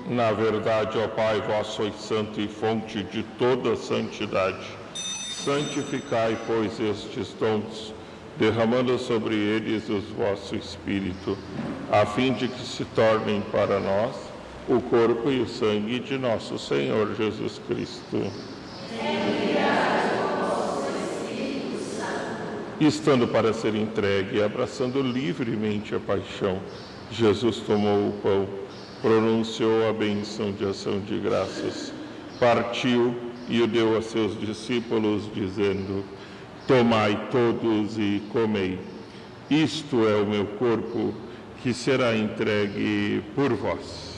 Na verdade, ó Pai, vós sois santo e fonte de toda santidade. Santificai, pois, estes dons, derramando sobre eles o vosso Espírito, a fim de que se tornem para nós o corpo e o sangue de nosso Senhor Jesus Cristo. Estando para ser entregue e abraçando livremente a paixão, Jesus tomou o pão, pronunciou a bênção de ação de graças, partiu e o deu a seus discípulos, dizendo: tomai todos e comei. Isto é o meu corpo, que será entregue por vós.